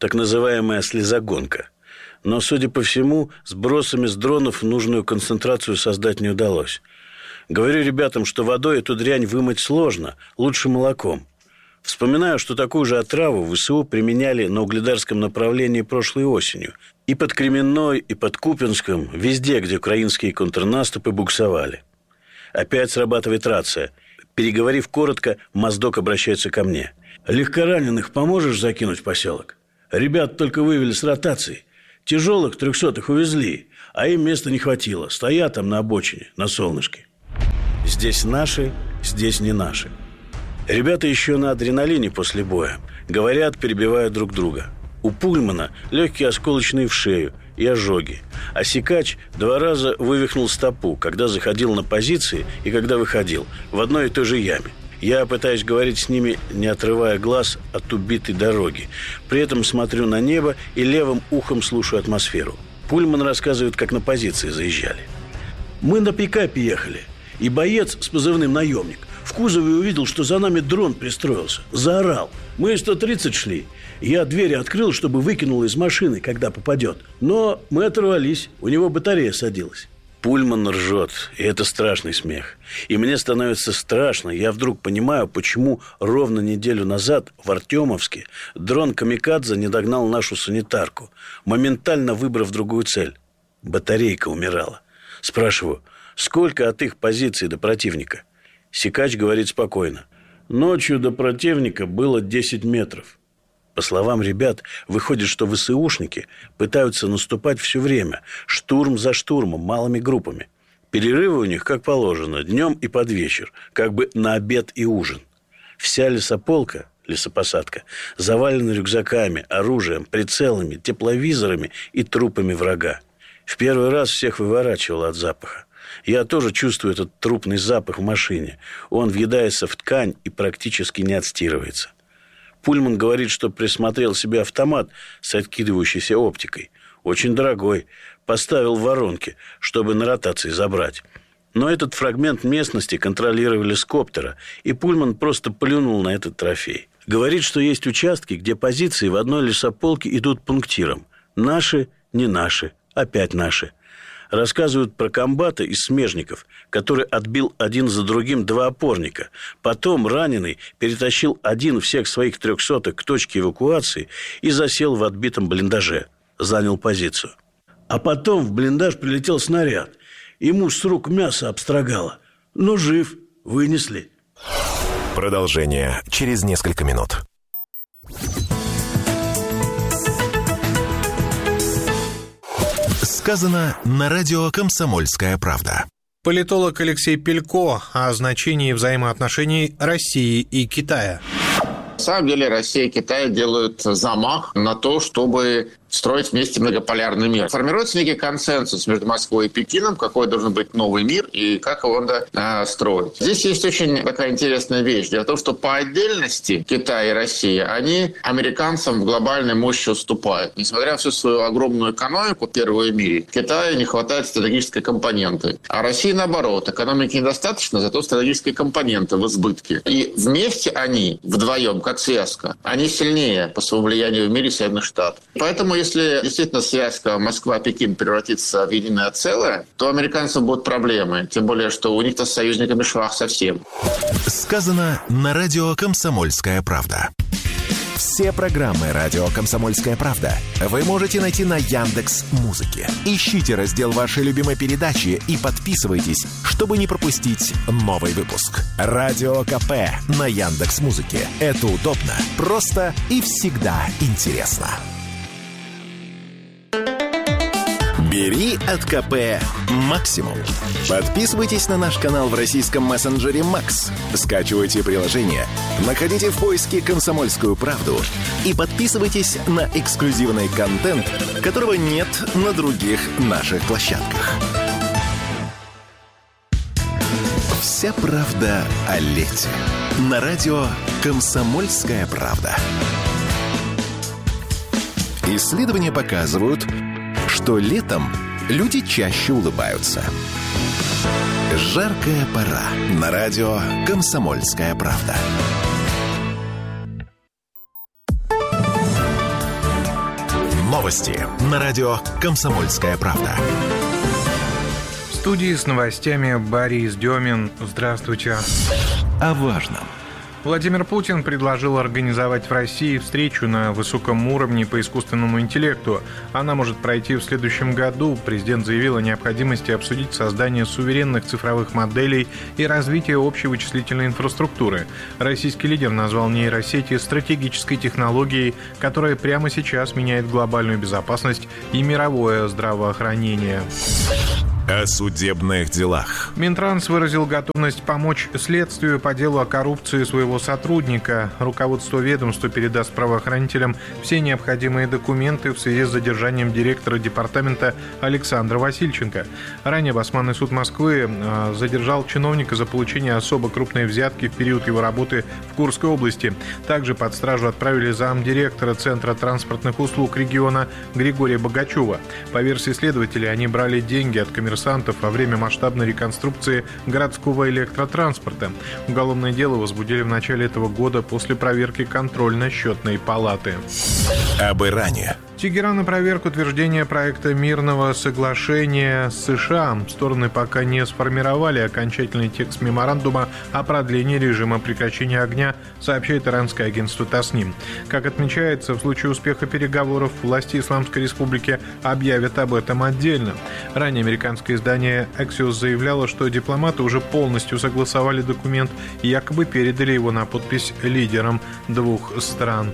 так называемая слезогонка. Но, судя по всему, сбросами с дронов нужную концентрацию создать не удалось. Говорю ребятам, что водой эту дрянь вымыть сложно, лучше молоком. Вспоминаю, что такую же отраву ВСУ применяли на угледарском направлении прошлой осенью. И под Кременной, и под Купянском, везде, где украинские контрнаступы буксовали. Опять срабатывает рация. Переговорив коротко, Моздок обращается ко мне. «Легкораненых поможешь закинуть в поселок? Ребят только вывели с ротацией. Тяжелых трехсотых увезли, а им места не хватило. Стоят там на обочине, на солнышке». Здесь наши, здесь не наши. Ребята еще на адреналине после боя. Говорят, перебивают друг друга. У Пульмана легкие осколочные в шею и ожоги. А Сикач два раза вывихнул стопу, когда заходил на позиции и когда выходил, в одной и той же яме. Я пытаюсь говорить с ними, не отрывая глаз от убитой дороги. При этом смотрю на небо и левым ухом слушаю атмосферу. Пульман рассказывает, как на позиции заезжали. «Мы на пикапе ехали, и боец с позывным «Наемник» в кузове увидел, что за нами дрон пристроился. Заорал. Мы сто тридцать шли. Я двери открыл, чтобы выкинул из машины, когда попадет. Но мы оторвались. У него батарея садилась». Пульман ржет, и это страшный смех. И мне становится страшно. Я вдруг понимаю, почему ровно неделю назад в Артемовске дрон «Камикадзе» не догнал нашу санитарку, моментально выбрав другую цель. Батарейка умирала. Спрашиваю, сколько от их позиций до противника? Сикач говорит спокойно. Ночью до противника было десять метров. По словам ребят, выходит, что ВСУшники пытаются наступать все время, штурм за штурмом, малыми группами. Перерывы у них, как положено, днем и под вечер, как бы на обед и ужин. Вся лесополка, лесопосадка, завалена рюкзаками, оружием, прицелами, тепловизорами и трупами врага. В первый раз всех выворачивало от запаха. Я тоже чувствую этот трупный запах в машине. Он въедается в ткань и практически не отстирывается. Пульман говорит, что присмотрел себе автомат с откидывающейся оптикой. Очень дорогой. Поставил в воронке, чтобы на ротации забрать. Но этот фрагмент местности контролировали с коптера, и Пульман просто плюнул на этот трофей. Говорит, что есть участки, где позиции в одной лесополке идут пунктиром. Наши, не наши, опять наши. Рассказывают про комбата из смежников, который отбил один за другим два опорника. Потом раненый перетащил один всех своих трехсотых к точке эвакуации и засел в отбитом блиндаже. Занял позицию. А потом в блиндаж прилетел снаряд. Ему с рук мясо обстрогало. Но жив, вынесли. Продолжение через несколько минут. Сказано на радио «Комсомольская правда». Политолог Алексей Пелько о значении взаимоотношений России и Китая. На самом деле Россия и Китай делают замах на то, чтобы строить вместе многополярный мир. Формируется некий консенсус между Москвой и Пекином, какой должен быть новый мир и как его надо э, строить. Здесь есть очень такая интересная вещь. Дело в том, что по отдельности Китай и Россия, они американцам в глобальной мощи уступают. Несмотря на всю свою огромную экономику, первую в мире, Китаю не хватает стратегической компоненты. А России наоборот. Экономики недостаточно, зато стратегической компоненты в избытке. И вместе они, вдвоем, как связка, они сильнее по своему влиянию в мире Соединенных Штатов. Поэтому если действительно связка Москва-Пекин превратится в единое целое, то американцам будут проблемы. Тем более, что у них-то с союзниками швах совсем. Сказано на радио «Комсомольская правда». Все программы радио «Комсомольская правда» вы можете найти на Яндекс.Музыке. Ищите раздел вашей любимой передачи и подписывайтесь, чтобы не пропустить новый выпуск. Радио КП на Яндекс.Музыке. Это удобно, просто и всегда интересно. Бери от КП максимум. Подписывайтесь на наш канал в российском мессенджере Макс. Скачивайте приложение, находите в поиске «Комсомольскую правду» и подписывайтесь на эксклюзивный контент, которого нет на других наших площадках. Вся правда о лете. На радио «Комсомольская правда». Исследования показывают, что летом люди чаще улыбаются. Жаркая пора на радио «Комсомольская правда». Новости на радио «Комсомольская правда». В студии с новостями Борис Демин. Здравствуйте. О важном. Владимир Путин предложил организовать в России встречу на высоком уровне по искусственному интеллекту. Она может пройти в следующем году. Президент заявил о необходимости обсудить создание суверенных цифровых моделей и развитие общей вычислительной инфраструктуры. Российский лидер назвал нейросети стратегической технологией, которая прямо сейчас меняет глобальную безопасность и мировое здравоохранение. О судебных делах. Минтранс выразил готовность помочь следствию по делу о коррупции своего сотрудника. Руководство ведомства передаст правоохранителям все необходимые документы в связи с задержанием директора департамента Александра Васильченко. Ранее Басманный суд Москвы задержал чиновника за получение особо крупной взятки в период его работы в Курской области. Также под стражу отправили замдиректора Центра транспортных услуг региона Григория Богачева. По версии следователей, они брали деньги от коммерсантов во время масштабной реконструкции городского электротранспорта. Уголовное дело возбудили в начале этого года после проверки контрольно-счетной палаты. Об Иране. Тегеран опроверг утверждение проекта мирного соглашения с США. Стороны пока не сформировали окончательный текст меморандума о продлении режима прекращения огня, сообщает иранское агентство Тасним. Как отмечается, в случае успеха переговоров власти Исламской Республики объявят об этом отдельно. Ранее американское издание Axios заявляло, что дипломаты уже полностью согласовали документ и якобы передали его на подпись лидерам двух стран.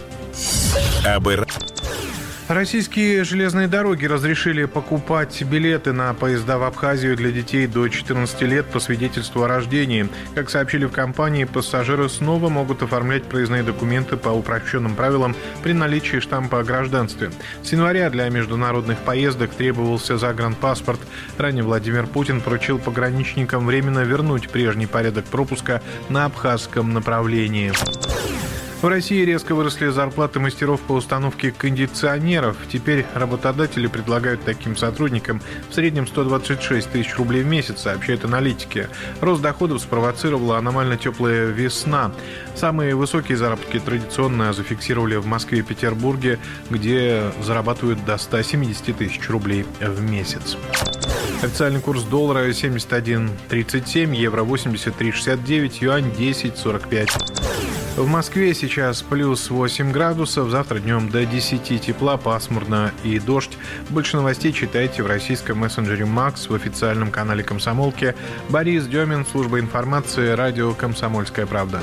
Об Иране. Российские железные дороги разрешили покупать билеты на поезда в Абхазию для детей до четырнадцати лет по свидетельству о рождении. Как сообщили в компании, пассажиры снова могут оформлять проездные документы по упрощенным правилам при наличии штампа о гражданстве. С января для международных поездок требовался загранпаспорт. Ранее Владимир Путин поручил пограничникам временно вернуть прежний порядок пропуска на абхазском направлении. В России резко выросли зарплаты мастеров по установке кондиционеров. Теперь работодатели предлагают таким сотрудникам в среднем сто двадцать шесть тысяч рублей в месяц, сообщают аналитики. Рост доходов спровоцировала аномально теплая весна. Самые высокие заработки традиционно зафиксировали в Москве и Петербурге, где зарабатывают до ста семидесяти тысяч рублей в месяц. Официальный курс доллара семьдесят один тридцать семь, евро восемьдесят три шестьдесят девять, юань десять сорок пять. В Москве сейчас плюс восемь градусов, завтра днем до десяти тепла, пасмурно и дождь. Больше новостей читайте в российском мессенджере Макс, в официальном канале Комсомолки. Борис Демин, служба информации, радио «Комсомольская правда».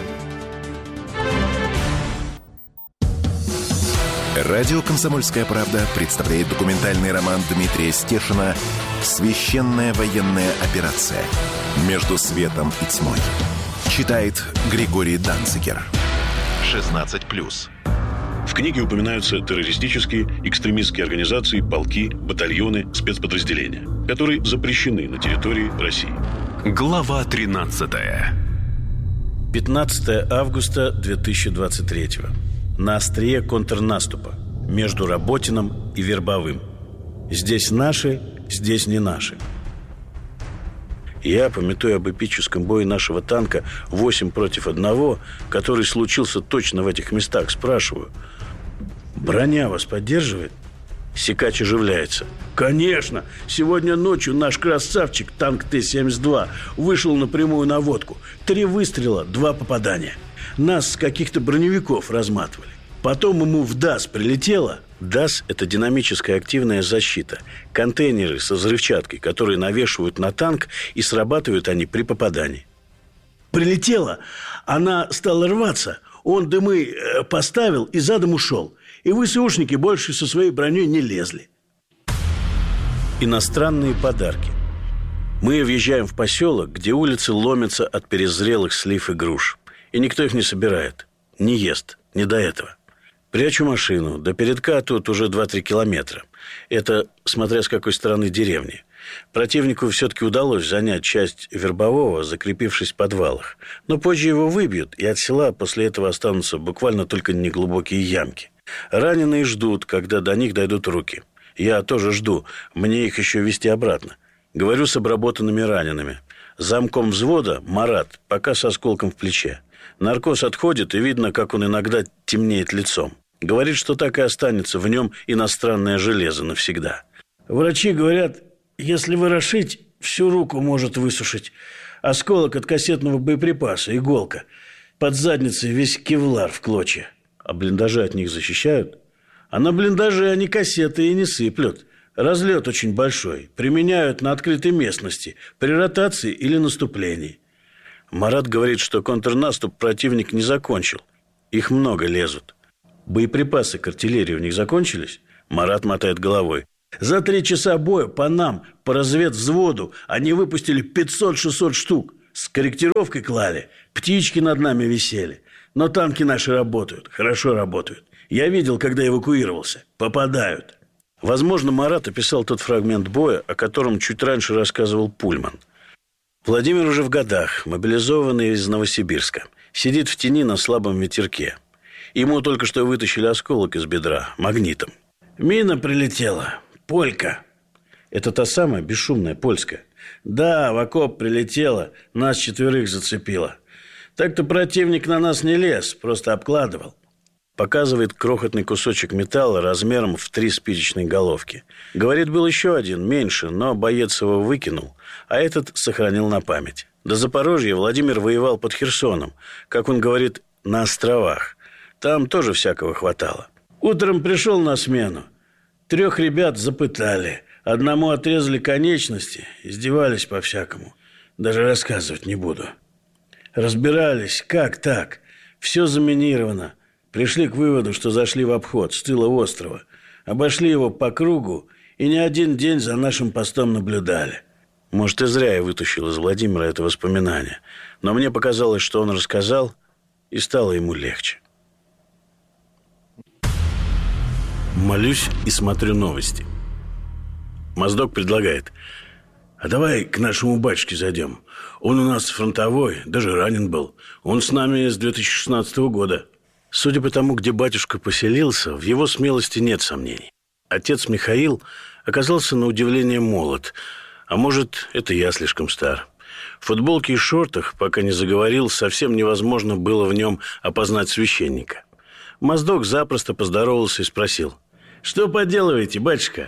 Радио «Комсомольская правда» представляет документальный роман Дмитрия Стешина «Священная военная операция. Между светом и тьмой». Читает Григорий Данцигер. шестнадцать плюс. В книге упоминаются террористические, экстремистские организации, полки, батальоны, спецподразделения, которые запрещены на территории России. Глава тринадцатая. пятнадцатого августа две тысячи двадцать третьего. На острие контрнаступа между Работиным и Вербовым. Здесь наши, здесь не наши. Я, памятуя об эпическом бое нашего танка восемь против одного, который случился точно в этих местах, спрашиваю: броня вас поддерживает? Сикач оживляется: конечно, сегодня ночью наш красавчик, танк Т семьдесят два, вышел на прямую наводку. Три выстрела, два попадания. Нас с каких-то броневиков разматывали. Потом ему в ДАС прилетело. ДАС – это динамическая активная защита. Контейнеры со взрывчаткой, которые навешивают на танк, и срабатывают они при попадании. Прилетело, она стала рваться. Он дымы поставил и задом ушел. И ВСУшники больше со своей броней не лезли. Иностранные подарки. Мы въезжаем в поселок, где улицы ломятся от перезрелых слив и груш. И никто их не собирает, не ест, не до этого. Прячу машину, до передка тут уже два-три километра. Это смотря с какой стороны деревни. Противнику все-таки удалось занять часть Вербового, закрепившись в подвалах. Но позже его выбьют, и от села после этого останутся буквально только неглубокие ямки. Раненые ждут, когда до них дойдут руки. Я тоже жду, мне их еще везти обратно. Говорю с обработанными ранеными. Замком взвода Марат, пока с осколком в плече. Наркоз отходит, и видно, как он иногда темнеет лицом. Говорит, что так и останется в нем иностранное железо навсегда. Врачи говорят, если ворошить, всю руку может высушить. Осколок от кассетного боеприпаса, иголка. Под задницей весь кевлар в клочья. А блиндажи от них защищают? А на блиндаже они кассеты и не сыплют. Разлет очень большой. Применяют на открытой местности, при ротации или наступлении. Марат говорит, что контрнаступ противник не закончил. Их много лезут. Боеприпасы к артиллерии у них закончились? Марат мотает головой. За три часа боя по нам, по разведвзводу, они выпустили пятьсот-шестьсот штук. С корректировкой клали. Птички над нами висели. Но танки наши работают, хорошо работают. Я видел, когда эвакуировался. Попадают. Возможно, Марат описал тот фрагмент боя, о котором чуть раньше рассказывал Пульман. Владимир уже в годах, мобилизованный из Новосибирска. Сидит в тени на слабом ветерке. Ему только что вытащили осколок из бедра, магнитом. Мина прилетела. Полька. Это та самая бесшумная польская. Да, в окоп прилетела, нас четверых зацепила. Так-то противник на нас не лез, просто обкладывал. Показывает крохотный кусочек металла размером в три спичечные головки. Говорит, был еще один, меньше, но боец его выкинул, а этот сохранил на память. До Запорожья Владимир воевал под Херсоном, как он говорит, на островах. Там тоже всякого хватало. Утром пришел на смену. Трех ребят запытали. Одному отрезали конечности, издевались по-всякому. Даже рассказывать не буду. Разбирались, как так? Все заминировано. Пришли к выводу, что зашли в обход с тыла острова. Обошли его по кругу и не один день за нашим постом наблюдали. Может, и зря я вытащил из Владимира это воспоминание. Но мне показалось, что он рассказал, и стало ему легче. Молюсь и смотрю новости. Моздок предлагает: а давай к нашему батюшке зайдем. Он у нас фронтовой, даже ранен был. Он с нами с две тысячи шестнадцатого года. Судя по тому, где батюшка поселился, в его смелости нет сомнений. Отец Михаил оказался на удивление молод. А может, это я слишком стар. В футболке и шортах, пока не заговорил, совсем невозможно было в нем опознать священника. Моздок запросто поздоровался и спросил: что поделываете, батюшка?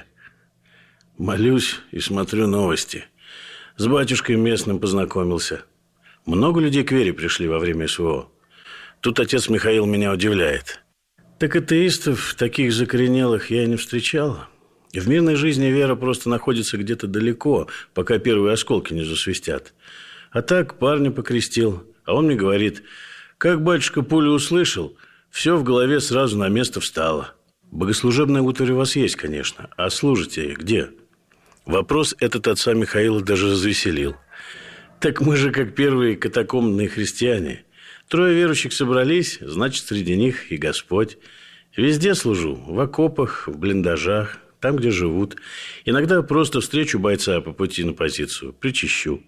Молюсь и смотрю новости. С батюшкой местным познакомился. Много людей к вере пришли во время СВО. Тут отец Михаил меня удивляет. Так атеистов, таких закоренелых, я и не встречал. В мирной жизни вера просто находится где-то далеко, пока первые осколки не засвистят. А так парня покрестил. А он мне говорит: как батюшка пулю услышал, все в голове сразу на место встало. Богослужебная утварь у вас есть, конечно. А служите где? Вопрос этот отца Михаила даже развеселил. Так мы же как первые катакомбные христиане. Трое верующих собрались, значит, среди них и Господь. Везде служу. В окопах, в блиндажах, там, где живут. Иногда просто встречу бойца по пути на позицию, причащу.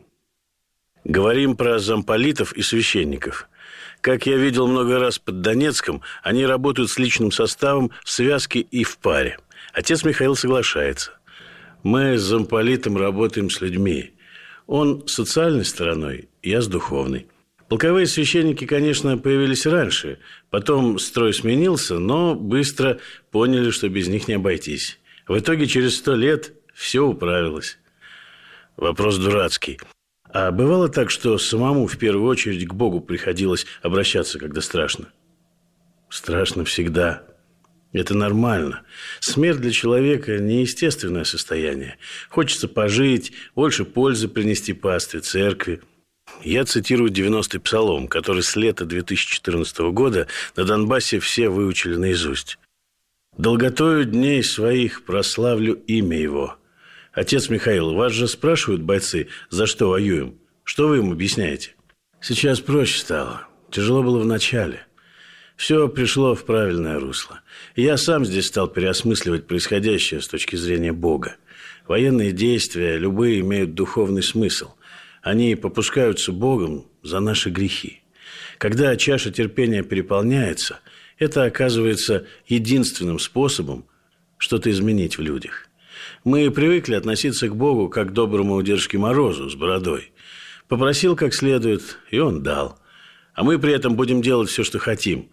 Говорим про замполитов и священников. Как я видел много раз под Донецком, они работают с личным составом в связке и в паре. Отец Михаил соглашается. Мы с замполитом работаем с людьми. Он с социальной стороной, я с духовной. Полковые священники, конечно, появились раньше. Потом строй сменился, но быстро поняли, что без них не обойтись. В итоге через сто лет все управилось. Вопрос дурацкий. А бывало так, что самому в первую очередь к Богу приходилось обращаться, когда страшно? Страшно всегда. Это нормально. Смерть для человека – неестественное состояние. Хочется пожить, больше пользы принести пастве, церкви. Я цитирую девяностый псалом, который с лета две тысячи четырнадцатого года на Донбассе все выучили наизусть. «Долготою дней своих прославлю имя его». Отец Михаил, вас же спрашивают бойцы, за что воюем. Что вы им объясняете? Сейчас проще стало. Тяжело было в начале. Все пришло в правильное русло. И я сам здесь стал переосмысливать происходящее с точки зрения Бога. Военные действия, любые, имеют духовный смысл. Они попускаются Богом за наши грехи. Когда чаша терпения переполняется, это оказывается единственным способом что-то изменить в людях. Мы привыкли относиться к Богу как к доброму Дедушке Морозу с бородой. Попросил как следует, и он дал. А мы при этом будем делать все, что хотим.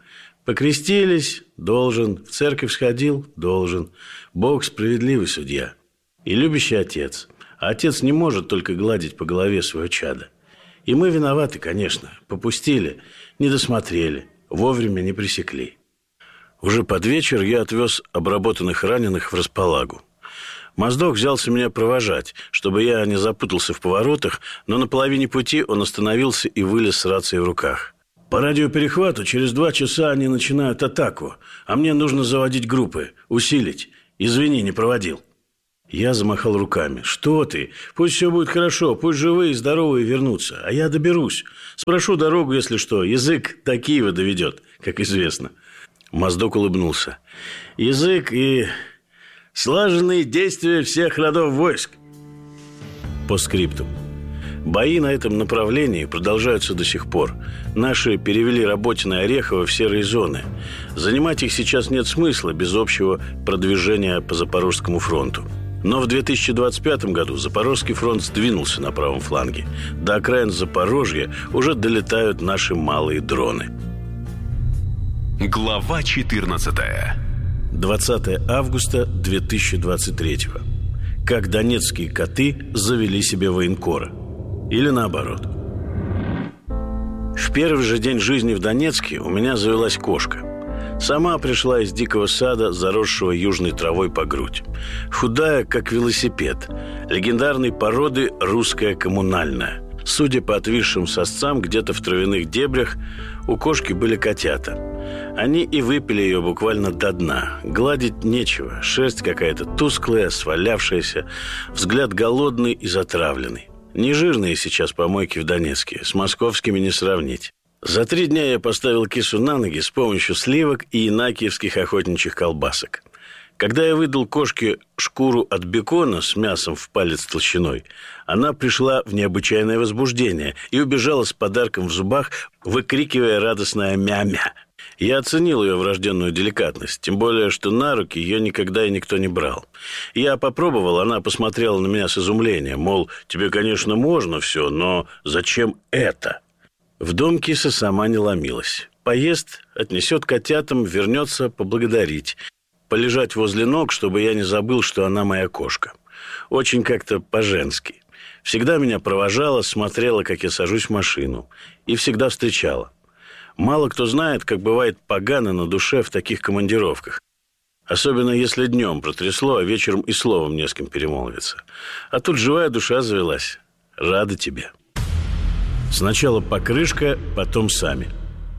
Покрестились – должен, в церковь сходил – должен. Бог справедливый судья и любящий отец. А отец не может только гладить по голове свое чадо. И мы виноваты, конечно, попустили, не досмотрели, вовремя не пресекли. Уже под вечер я отвез обработанных раненых в располагу. Моздок взялся меня провожать, чтобы я не запутался в поворотах, но на половине пути он остановился и вылез с рацией в руках. По радиоперехвату через два часа они начинают атаку, а мне нужно заводить группы, усилить. Извини, не проводил. Я замахал руками. Что ты? Пусть все будет хорошо, пусть живые и здоровые вернутся, а я доберусь. Спрошу дорогу, если что. Язык до Киева доведет, как известно. Моздок улыбнулся. Язык и слаженные действия всех родов войск. По скриптум. Бои на этом направлении продолжаются до сих пор. Наши перевели Работино и Орехово в серые зоны. Занимать их сейчас нет смысла без общего продвижения по Запорожскому фронту. Но в две тысячи двадцать пятом году Запорожский фронт сдвинулся на правом фланге. До окраин Запорожья уже долетают наши малые дроны. Глава четырнадцатая. двадцатого августа две тысячи двадцать третьего. Как донецкие коты завели себе военкора. Или наоборот. В первый же день жизни в Донецке у меня завелась кошка. Сама пришла из дикого сада, заросшего южной травой по грудь. Худая, как велосипед. Легендарной породы русская коммунальная. Судя по отвисшим сосцам, где-то в травяных дебрях у кошки были котята. Они и выпили ее буквально до дна. Гладить нечего. Шерсть какая-то тусклая, свалявшаяся. Взгляд голодный и затравленный. Не жирные сейчас помойки в Донецке. С московскими не сравнить. За три дня я поставил кису на ноги с помощью сливок и инакиевских охотничьих колбасок. Когда я выдал кошке шкуру от бекона с мясом в палец толщиной, она пришла в необычайное возбуждение и убежала с подарком в зубах, выкрикивая радостное «мя-мя». Я оценил ее врожденную деликатность, тем более, что на руки ее никогда и никто не брал. Я попробовал, она посмотрела на меня с изумлением, мол, тебе, конечно, можно все, но зачем это? В дом киса сама не ломилась. Поест, отнесет котятам, вернется поблагодарить. Полежать возле ног, чтобы я не забыл, что она моя кошка. Очень как-то по-женски. Всегда меня провожала, смотрела, как я сажусь в машину. И всегда встречала. Мало кто знает, как бывает погано на душе в таких командировках. Особенно если днем протрясло, а вечером и словом не с кем перемолвиться. А тут живая душа завелась. Рада тебе. Сначала покрышка, потом сами.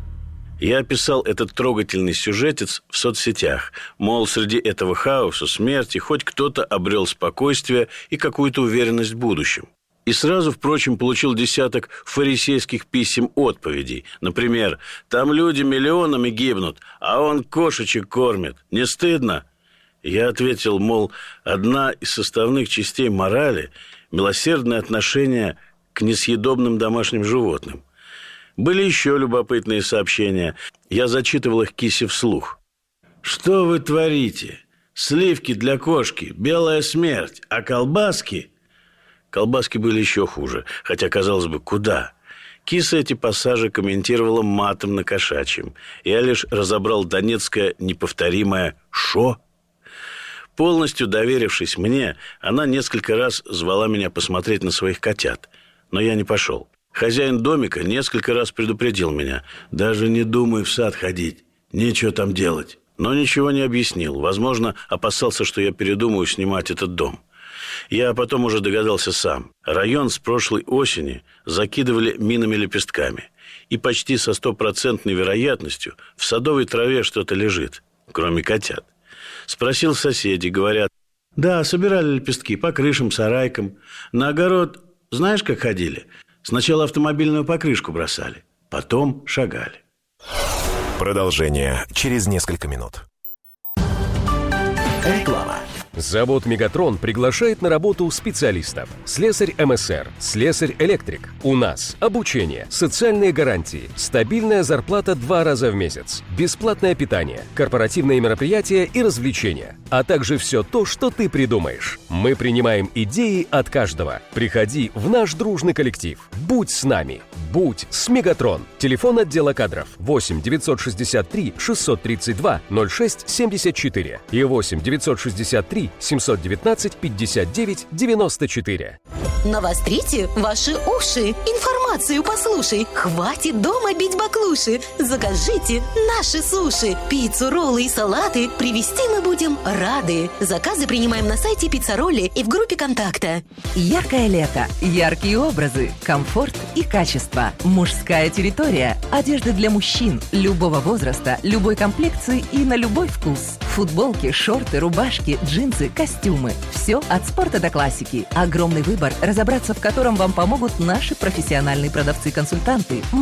Я описал этот трогательный сюжетец в соцсетях. Мол, среди этого хаоса, смерти, хоть кто-то обрел спокойствие и какую-то уверенность в будущем. И сразу, впрочем, получил десяток фарисейских писем-отповедей. Например, «Там люди миллионами гибнут, а он кошечек кормит. Не стыдно?» Я ответил, мол, одна из составных частей морали – милосердное отношение к несъедобным домашним животным. Были еще любопытные сообщения. Я зачитывал их кисе вслух. «Что вы творите? Сливки для кошки, белая смерть, а колбаски...» Колбаски были еще хуже, хотя, казалось бы, куда? Киса эти пассажи комментировала матом на кошачьем. Я лишь разобрал донецкое неповторимое «шо?». Полностью доверившись мне, она несколько раз звала меня посмотреть на своих котят. Но я не пошел. Хозяин домика несколько раз предупредил меня. «Даже не думай в сад ходить, нечего там делать». Но ничего не объяснил. Возможно, опасался, что я передумаю снимать этот дом. Я потом уже догадался сам. Район с прошлой осени закидывали минами-лепестками. И почти со стопроцентной вероятностью в садовой траве что-то лежит, кроме котят. Спросил соседей, говорят, да, собирали лепестки по крышам, сарайкам. На огород, знаешь, как ходили? Сначала автомобильную покрышку бросали, потом шагали. Продолжение через несколько минут. Реклама. Завод «Мегатрон» приглашает на работу специалистов. Слесарь эм эс эр, слесарь-электрик. У нас обучение, социальные гарантии, стабильная зарплата два раза в месяц, бесплатное питание, корпоративные мероприятия и развлечения, а также все то, что ты придумаешь. Мы принимаем идеи от каждого. Приходи в наш дружный коллектив. Будь с нами. Будь с «Мегатрон». Телефон отдела кадров восемь девятьсот шестьдесят три шестьсот тридцать два ноль шесть семьдесят четыре и восемь девятьсот шестьдесят три семьсот девятнадцать пятьдесят девять девяносто четыре. Навострите ваши уши. Информацию послушай. Хватит дома бить баклуши. Закажите наши суши. Пиццу, роллы и салаты привезти мы будем рады. Заказы принимаем на сайте Пиццаролли и в группе контакта. Яркое лето, яркие образы, комфорт и качество. Мужская территория. Одежда для мужчин любого возраста, любой комплекции и на любой вкус. Футболки, шорты, рубашки, джинсы, костюмы. Все от спорта до классики. Огромный выбор, разобраться в котором вам помогут наши профессиональные продавцы-консультанты.